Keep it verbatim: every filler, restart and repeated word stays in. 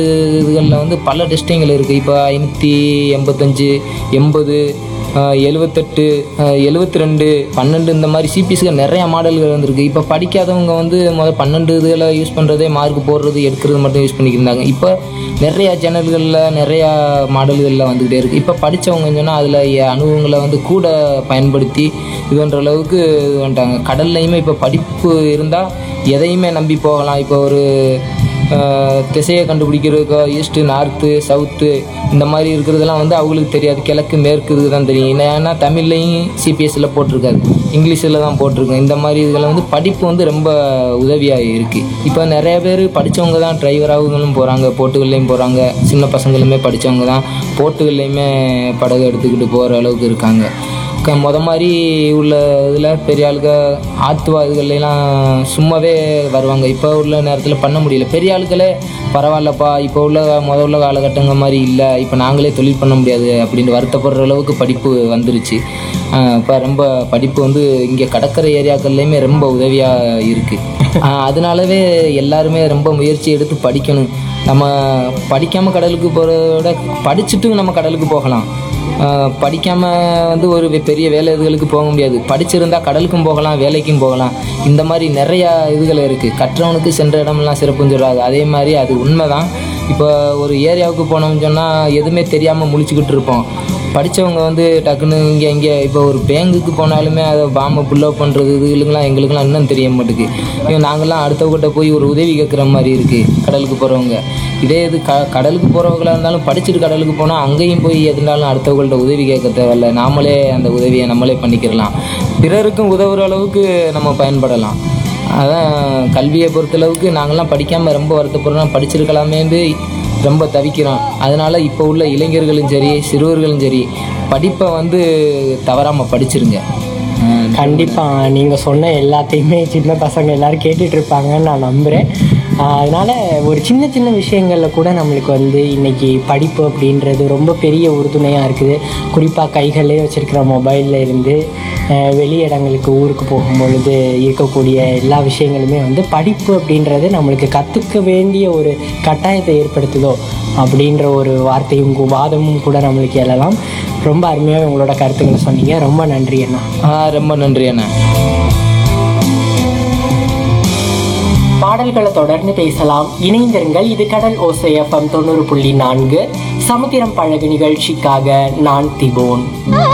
இதுகளில் வந்து பல டெஸ்டிங்கில் இருக்குது. இப்போ ஐநூற்றி எண்பத்தஞ்சு எண்பது எழுபத்தெட்டு எழுபத்தி ரெண்டு பன்னெண்டு இந்த மாதிரி சிபிஎஸ்க்கு நிறையா மாடல்கள் வந்திருக்கு. இப்போ படிக்காதவங்க வந்து முதல் பன்னெண்டு இதில் யூஸ் பண்ணுறதே மார்க் போடுறது எடுக்கிறது மட்டும் யூஸ் பண்ணிக்கிருந்தாங்க. இப்போ நிறையா சேனல்களில் நிறையா மாடல்களில் வந்துக்கிட்டே இருக்குது. இப்போ படித்தவங்க சொன்னால் அதில் அனுபவங்களை வந்து கூட பயன்படுத்தி இது பண்ணுற அளவுக்கு இது பண்ணிட்டாங்க. கடல்லையுமே இப்போ படிப்பு இருந்தால் எதையுமே நம்பி போகலாம். இப்போ ஒரு திசையை கண்டுபிடிக்கிறதுக்கோ ஈஸ்ட்டு நார்த்து சவுத்து இந்த மாதிரி இருக்கிறதுலாம் வந்து அவங்களுக்கு தெரியாது. கிழக்கு மேற்கு இதுக்கு தான் தெரியும். ஏன்னா தமிழ்லையும் சிபிஎஸ்சியில் போட்டிருக்காது, இங்கிலீஷில் தான் போட்டிருக்கோம். இந்த மாதிரி இதில் வந்து படிப்பு வந்து ரொம்ப உதவியாக இருக்குது. இப்போ நிறைய பேர் படித்தவங்க தான் டிரைவராகவும் போகிறாங்க, போட்டுகள்லையும் போகிறாங்க. சின்ன பசங்களுமே படித்தவங்க தான் போட்டுகள்லையுமே படகு எடுத்துக்கிட்டு போகிற அளவுக்கு இருக்காங்க. க மொத மாதிரி உள்ள இதில் பெரிய ஆளுக ஆத்துவா இதுகள்லாம் சும்மாவே வருவாங்க. இப்போ உள்ள நேரத்தில் பண்ண முடியல. பெரிய ஆளுகளே பரவாயில்லப்பா, இப்போ உள்ள முத உள்ள காலகட்டங்க மாதிரி இல்லை, இப்போ நாங்களே தொழில் பண்ண முடியாது அப்படின்னு வருத்தப்படுற அளவுக்கு படிப்பு வந்துருச்சு. இப்போ ரொம்ப படிப்பு வந்து இங்கே கடற்கரை ஏரியாக்கள்லேயுமே ரொம்ப உதவியாக இருக்குது. அதனாலவே எல்லாருமே ரொம்ப முயற்சி எடுத்து படிக்கணும். நம்ம படிக்காமல் கடலுக்கு போகிறத விட படிச்சுட்டும் நம்ம கடலுக்கு போகலாம். படிக்காமல் வந்து ஒரு பெரிய வேலை இதுகளுக்கு போக முடியாது. படிச்சிருந்தா கடலுக்கும் போகலாம், வேலைக்கும் போகலாம். இந்த மாதிரி நிறையா இதுகள் இருக்குது. கற்றவனுக்கு சென்ற இடமெல்லாம் சிறப்புன்னு சொல்கிறாங்க. அதே மாதிரி அது உண்மை தான். இப்போ ஒரு ஏரியாவுக்கு போனோம்னு சொன்னால் எதுவுமே தெரியாமல் முழிச்சுக்கிட்டு இருப்போம். படித்தவங்க வந்து டக்குன்னு இங்கே இங்கே இப்போ ஒரு பேங்குக்கு போனாலுமே அதை பாம்பை புல்லப் பண்ணுறது இதுகளுக்கெல்லாம் எங்களுக்கெல்லாம் இன்னும் தெரிய மாட்டேங்குது. நாங்கள்லாம் அடுத்தவங்கிட்ட போய் ஒரு உதவி கேட்குற மாதிரி இருக்குது கடலுக்கு போகிறவங்க. இதே இது க கடலுக்கு போகிறவங்களாக இருந்தாலும் படிச்சுட்டு கடலுக்கு போனால் அங்கேயும் போய் எதுனாலும் அடுத்தவங்கள்ட்ட உதவி கேட்க தேவையில்ல. நாமளே அந்த உதவியை நம்மளே பண்ணிக்கிறலாம். பிறருக்கும் உதவுற அளவுக்கு நம்ம பயன்படலாம். அதான் கல்வியை பொறுத்தளவுக்கு நாங்கள்லாம் படிக்காமல் ரொம்ப வருத்தப்படுறோம். படிச்சிருக்கலாமேந்து ரொம்ப தவிக்கிறோம். அதனால் இப்போ உள்ள இளைஞர்களும் சரி சிறுவர்களும் சரி படிப்பை வந்து தவறாமல் படிச்சிருங்க. கண்டிப்பாக நீங்கள் சொன்ன எல்லாத்தையுமே சின்ன பசங்க எல்லோரும் கேட்டுட்ருப்பாங்கன்னு நான் நம்புகிறேன். அதனால் ஒரு சின்ன சின்ன விஷயங்களில் கூட நம்மளுக்கு வந்து இன்றைக்கி படிப்பு அப்படின்றது ரொம்ப பெரிய உறுதுணையாக இருக்குது. குறிப்பாக கைகளே வச்சுருக்கிற மொபைலில் இருந்து வெளி இடங்களுக்கு ஊருக்கு போகும்பொழுது இருக்கக்கூடிய எல்லா விஷயங்களுமே வந்து படிப்பு அப்படின்றது நம்மளுக்கு கற்றுக்க வேண்டிய ஒரு கட்டாயத்தை ஏற்படுத்துதோ அப்படின்ற ஒரு வார்த்தையும் வாதமும் கூட நம்மளுக்கு எழலாம். ரொம்ப அருமையாக உங்களோட கருத்துக்களை சொன்னீங்க. ரொம்ப நன்றி அண்ணா. ரொம்ப நன்றி அண்ணா. பாடல்களை தொடர்ந்து பேசலாம். இணைந்திருங்கள். இது கடல் ஓசை எஃப்எம் தொண்ணூறு புள்ளி நான்கு சமுத்திரம் பழகு நிகழ்ச்சிக்காக நான் திபோன்.